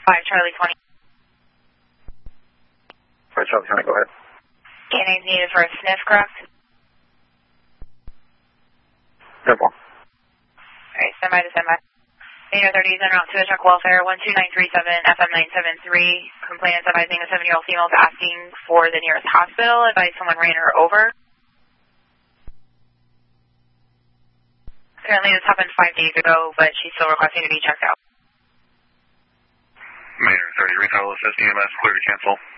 5 Charlie 20. 5 Charlie 20, go ahead. Canines needed for a sniff, correct? Simple. Alright, stand by to stand by. 30 is en route to a check welfare, 12937, FM 973. Complainants advising a 7-year-old female is asking for the nearest hospital. Advise someone ran her over. Apparently this happened 5 days ago, but she's still requesting to be checked out. Mayor 30, recall assist EMS, clear to cancel.